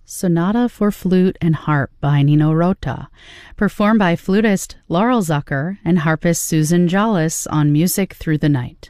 Sonata for Flute and Harp by Nino Rota, performed by flutist Laurel Zucker and harpist Susan Jollis on Music Through the Night.